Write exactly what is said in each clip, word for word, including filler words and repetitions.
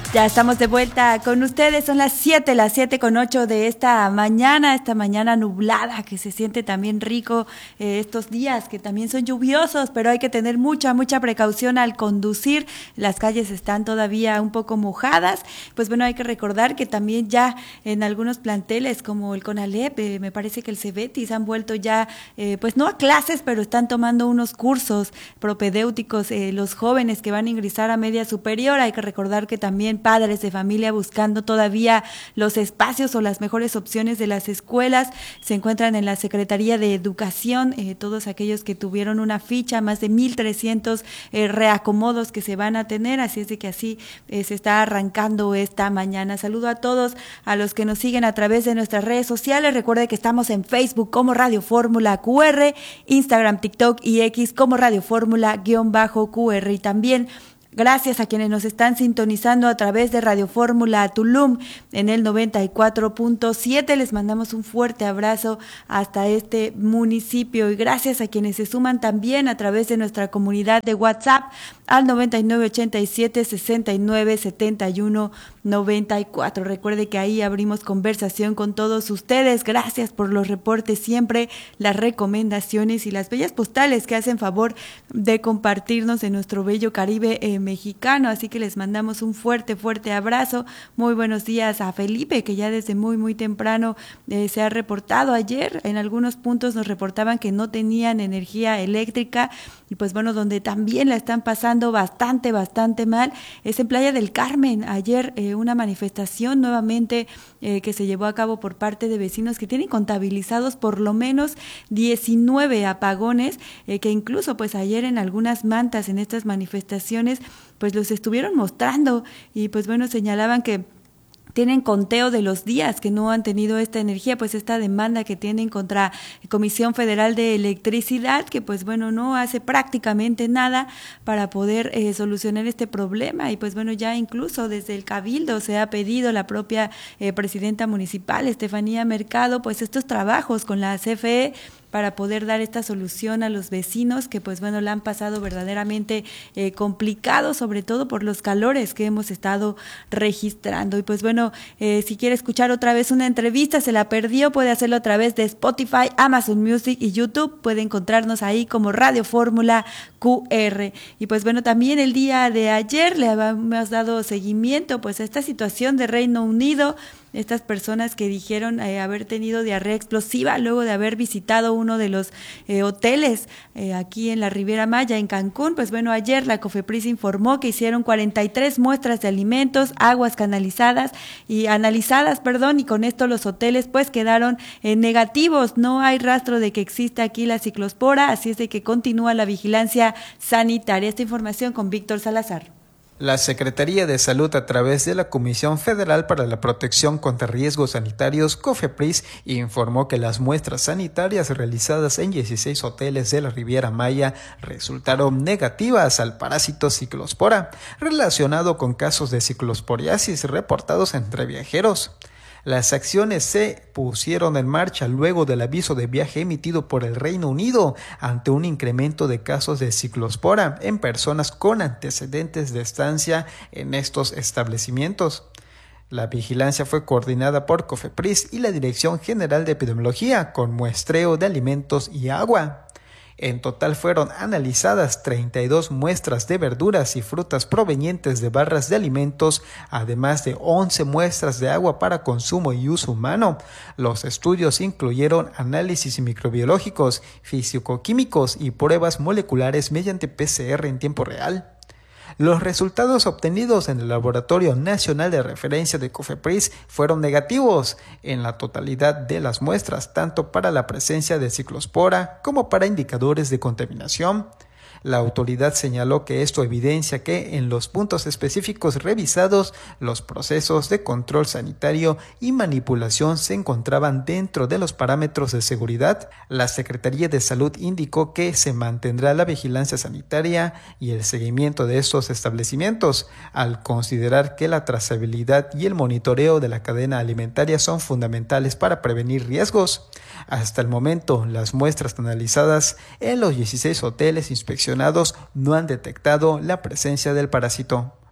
Ya estamos de vuelta con ustedes, son las siete, las siete con ocho de esta mañana, esta mañana nublada que se siente también rico eh, estos días que también son lluviosos, pero hay que tener mucha, mucha precaución al conducir, las calles están todavía un poco mojadas, pues bueno, hay que recordar que también ya en algunos planteles como el CONALEP, eh, me parece que el CEBETIS han vuelto ya, eh, pues no a clases, pero están tomando unos cursos propedéuticos, eh, los jóvenes que van a ingresar a media superior, hay que recordar que también padres de familia buscando todavía los espacios o las mejores opciones de las escuelas, se encuentran en la Secretaría de Educación, eh, todos aquellos que tuvieron una ficha, más de mil trescientos eh, reacomodos que se van a tener, así es de que así eh, se está arrancando esta mañana. Saludo a todos, a los que nos siguen a través de nuestras redes sociales, recuerde que estamos en Facebook como Radio Fórmula Q R, Instagram, TikTok y X como Radio Fórmula guión bajo Q R, y también gracias a quienes nos están sintonizando a través de Radio Fórmula Tulum en el noventa y cuatro punto siete. Les mandamos un fuerte abrazo hasta este municipio y gracias a quienes se suman también a través de nuestra comunidad de WhatsApp al noventa y nueve ochenta y siete sesenta y nueve setenta y uno noventa y cuatro. Recuerde que ahí abrimos conversación con todos ustedes. Gracias por los reportes siempre, las recomendaciones y las bellas postales que hacen favor de compartirnos en nuestro bello Caribe eh, mexicano, así que les mandamos un fuerte, fuerte abrazo. Muy buenos días a Felipe, que ya desde muy, muy temprano eh, se ha reportado. Ayer en algunos puntos nos reportaban que no tenían energía eléctrica y pues bueno, donde también la están pasando bastante, bastante mal es en Playa del Carmen. Ayer eh, una manifestación nuevamente eh, que se llevó a cabo por parte de vecinos que tienen contabilizados por lo menos diecinueve apagones, eh, que incluso pues ayer en algunas mantas en estas manifestaciones pues los estuvieron mostrando y pues bueno, señalaban que tienen conteo de los días que no han tenido esta energía, pues esta demanda que tienen contra Comisión Federal de Electricidad, que pues bueno, no hace prácticamente nada para poder eh, solucionar este problema y pues bueno, ya incluso desde el Cabildo se ha pedido la propia eh, presidenta municipal, Estefanía Mercado, pues estos trabajos con la C F E para poder dar esta solución a los vecinos que pues bueno, la han pasado verdaderamente eh, complicado, sobre todo por los calores que hemos estado registrando. Y pues bueno, eh, si quiere escuchar otra vez una entrevista, se la perdió, puede hacerlo a través de Spotify, Amazon Music y YouTube, puede encontrarnos ahí como Radio Fórmula Q R. Y pues bueno, también el día de ayer le hemos dado seguimiento pues a esta situación de Reino Unido, estas personas que dijeron eh, haber tenido diarrea explosiva luego de haber visitado uno de los eh, hoteles eh, aquí en la Riviera Maya, en Cancún. Pues bueno, ayer la COFEPRIS informó que hicieron cuarenta y tres muestras de alimentos, aguas canalizadas y analizadas, perdón, y con esto los hoteles pues quedaron eh, negativos. No hay rastro de que exista aquí la ciclospora, así es de que continúa la vigilancia sanitaria. Esta información con Víctor Salazar. La Secretaría de Salud, a través de la Comisión Federal para la Protección contra Riesgos Sanitarios, COFEPRIS, informó que las muestras sanitarias realizadas en dieciséis hoteles de la Riviera Maya resultaron negativas al parásito ciclospora, relacionado con casos de ciclosporiasis reportados entre viajeros. Las acciones se pusieron en marcha luego del aviso de viaje emitido por el Reino Unido ante un incremento de casos de ciclospora en personas con antecedentes de estancia en estos establecimientos. La vigilancia fue coordinada por COFEPRIS y la Dirección General de Epidemiología con muestreo de alimentos y agua. En total fueron analizadas treinta y dos muestras de verduras y frutas provenientes de barras de alimentos, además de once muestras de agua para consumo y uso humano. Los estudios incluyeron análisis microbiológicos, físico-químicos y pruebas moleculares mediante P C R en tiempo real. Los resultados obtenidos en el Laboratorio Nacional de Referencia de COFEPRIS fueron negativos en la totalidad de las muestras, tanto para la presencia de ciclospora como para indicadores de contaminación. La autoridad señaló que esto evidencia que en los puntos específicos revisados, los procesos de control sanitario y manipulación se encontraban dentro de los parámetros de seguridad. La Secretaría de Salud indicó que se mantendrá la vigilancia sanitaria y el seguimiento de estos establecimientos, al considerar que la trazabilidad y el monitoreo de la cadena alimentaria son fundamentales para prevenir riesgos. Hasta el momento, las muestras analizadas en los dieciséis hoteles inspeccionados no han detectado la presencia del parásito.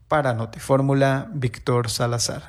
Para Notifórmula, Víctor Salazar.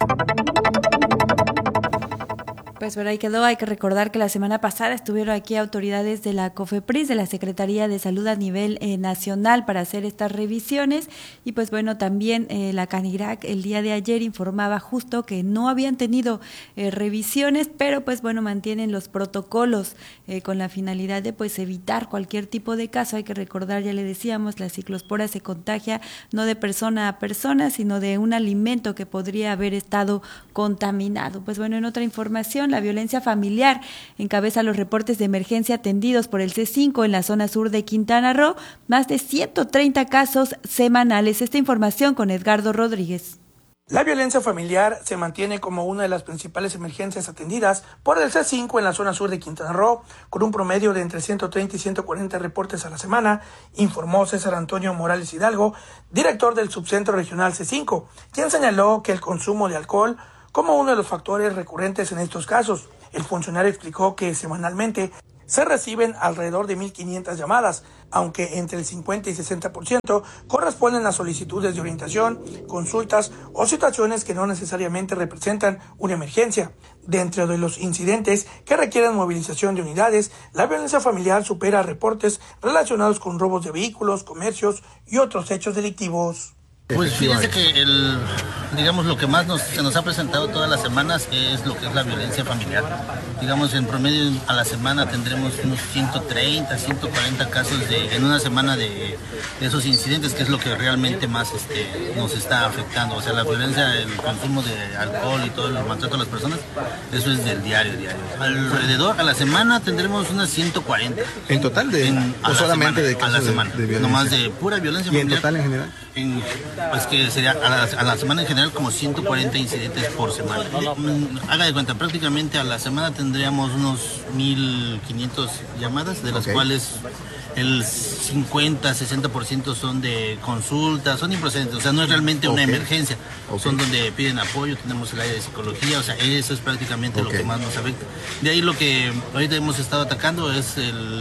Pues por ahí quedó. Hay que recordar que la semana pasada estuvieron aquí autoridades de la COFEPRIS, de la Secretaría de Salud a nivel eh, nacional, para hacer estas revisiones. Y pues bueno, también eh, la Canirac el día de ayer informaba justo que no habían tenido eh, revisiones, pero pues bueno, mantienen los protocolos eh, con la finalidad de pues evitar cualquier tipo de caso. Hay que recordar, ya le decíamos, la ciclospora se contagia no de persona a persona, sino de un alimento que podría haber estado contaminado. Pues bueno, en otra información, la violencia familiar encabeza los reportes de emergencia atendidos por el C cinco en la zona sur de Quintana Roo, más de ciento treinta casos semanales. Esta información con Edgardo Rodríguez. La violencia familiar se mantiene como una de las principales emergencias atendidas por el C cinco en la zona sur de Quintana Roo, con un promedio de entre ciento treinta y ciento cuarenta reportes a la semana, informó César Antonio Morales Hidalgo, director del subcentro regional C cinco, quien señaló que el consumo de alcohol como uno de los factores recurrentes en estos casos. El funcionario explicó que semanalmente se reciben alrededor de mil quinientas llamadas, aunque entre el cincuenta y sesenta por ciento corresponden a solicitudes de orientación, consultas o situaciones que no necesariamente representan una emergencia. Dentro de los incidentes que requieren movilización de unidades, la violencia familiar supera reportes relacionados con robos de vehículos, comercios y otros hechos delictivos. Pues fíjense que el, digamos, lo que más nos, se nos ha presentado todas las semanas es lo que es la violencia familiar. Digamos, en promedio a la semana tendremos unos ciento treinta, ciento cuarenta casos de, en una semana de, de esos incidentes, que es lo que realmente más este, nos está afectando. O sea, la violencia, el consumo de alcohol y todo el maltrato a las personas, eso es del diario, diario. Alrededor a la semana tendremos unas ciento cuarenta. ¿En total de, en, o solamente semana, de casos a la semana, de, de violencia? Nomás de pura violencia familiar. ¿Y en total en general? En, pues que sería a la, a la semana en general como ciento cuarenta incidentes por semana. Haga de cuenta, prácticamente a la semana tendríamos unos mil quinientas llamadas, de las okay. cuales el cincuenta, sesenta por ciento son de consultas, son improcedentes, o sea, no es realmente okay. una emergencia, okay. son donde piden apoyo, tenemos el área de psicología, o sea, eso es prácticamente okay. lo que más nos afecta. De ahí lo que ahorita hemos estado atacando es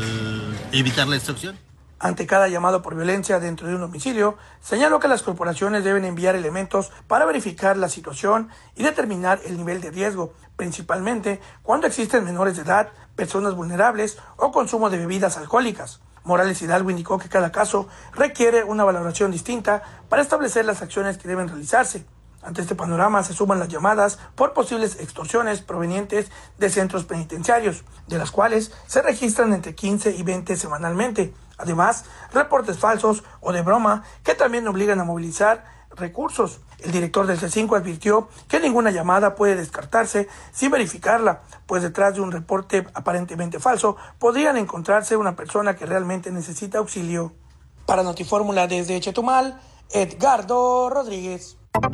el evitar la extorsión. Ante cada llamado por violencia dentro de un domicilio, señaló que las corporaciones deben enviar elementos para verificar la situación y determinar el nivel de riesgo, principalmente cuando existen menores de edad, personas vulnerables o consumo de bebidas alcohólicas. Morales Hidalgo indicó que cada caso requiere una valoración distinta para establecer las acciones que deben realizarse. Ante este panorama se suman las llamadas por posibles extorsiones provenientes de centros penitenciarios, de las cuales se registran entre quince y veinte semanalmente. Además, reportes falsos o de broma que también obligan a movilizar recursos. El director del C cinco advirtió que ninguna llamada puede descartarse sin verificarla, pues detrás de un reporte aparentemente falso podrían encontrarse una persona que realmente necesita auxilio. Para Notifórmula desde Chetumal, Edgardo Rodríguez.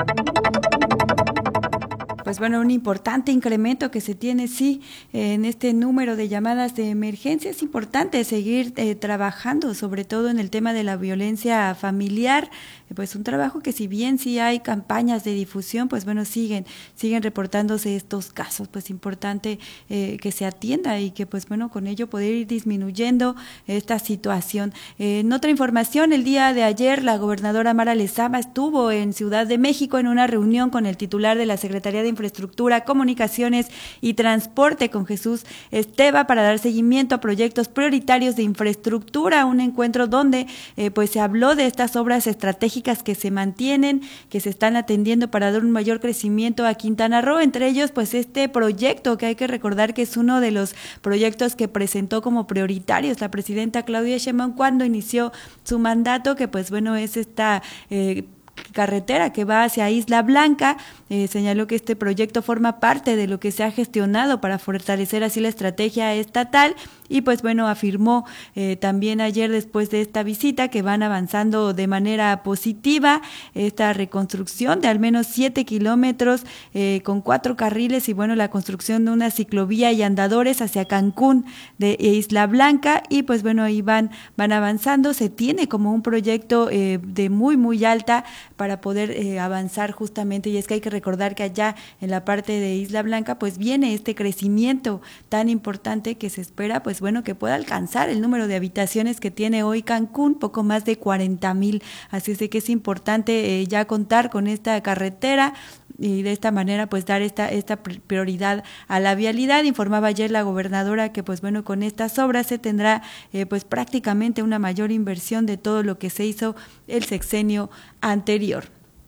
Pues bueno, un importante incremento que se tiene, sí, en este número de llamadas de emergencia. Es importante seguir eh, trabajando, sobre todo en el tema de la violencia familiar, pues un trabajo que si bien sí hay campañas de difusión, pues bueno, siguen, siguen reportándose estos casos, pues importante eh, que se atienda y que pues bueno, con ello poder ir disminuyendo esta situación. Eh, en otra información, el día de ayer la gobernadora Mara Lezama estuvo en Ciudad de México en una reunión con el titular de la Secretaría de Infraestructura, Comunicaciones y Transporte, con Jesús Esteva, para dar seguimiento a proyectos prioritarios de infraestructura, un encuentro donde eh, pues se habló de estas obras estratégicas que se mantienen, que se están atendiendo para dar un mayor crecimiento a Quintana Roo, entre ellos pues este proyecto que hay que recordar que es uno de los proyectos que presentó como prioritarios la presidenta Claudia Sheinbaum cuando inició su mandato, que pues bueno es esta eh, carretera que va hacia Isla Blanca. Eh, señaló que este proyecto forma parte de lo que se ha gestionado para fortalecer así la estrategia estatal y pues bueno, afirmó eh, también ayer después de esta visita que van avanzando de manera positiva esta reconstrucción de al menos siete kilómetros eh, con cuatro carriles y bueno, la construcción de una ciclovía y andadores hacia Cancún de Isla Blanca y pues bueno, ahí van, van avanzando. Se tiene como un proyecto eh, de muy muy alta para poder eh, avanzar justamente, y es que hay que recordar que allá en la parte de Isla Blanca pues viene este crecimiento tan importante que se espera pues bueno que pueda alcanzar el número de habitaciones que tiene hoy Cancún, poco más de cuarenta mil, así es de que es importante eh, ya contar con esta carretera y de esta manera pues dar esta esta prioridad a la vialidad. Informaba ayer la gobernadora que pues bueno con estas obras se tendrá eh, pues prácticamente una mayor inversión de todo lo que se hizo el sexenio anterior.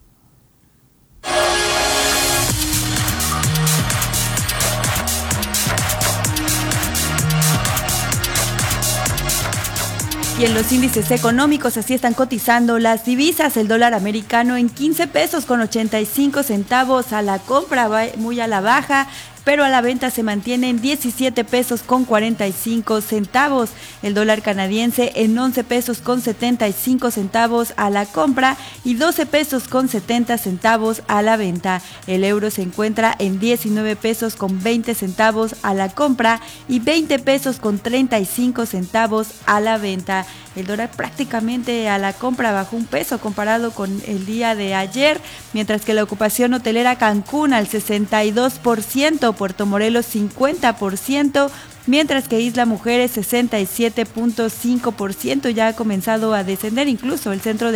Y en los índices económicos así están cotizando las divisas, el dólar americano en quince pesos con ochenta y cinco centavos a la compra, va muy a la baja, pero a la venta se mantiene en diecisiete pesos con cuarenta y cinco centavos. El dólar canadiense en once pesos con setenta y cinco centavos a la compra y doce pesos con setenta centavos a la venta. El euro se encuentra en diecinueve pesos con veinte centavos a la compra y veinte pesos con treinta y cinco centavos a la venta. El dólar prácticamente a la compra bajó un peso comparado con el día de ayer, mientras que la ocupación hotelera Cancún al sesenta y dos por ciento, Puerto Morelos cincuenta por ciento, mientras que Isla Mujeres sesenta y siete punto cinco por ciento, ya ha comenzado a descender incluso el centro de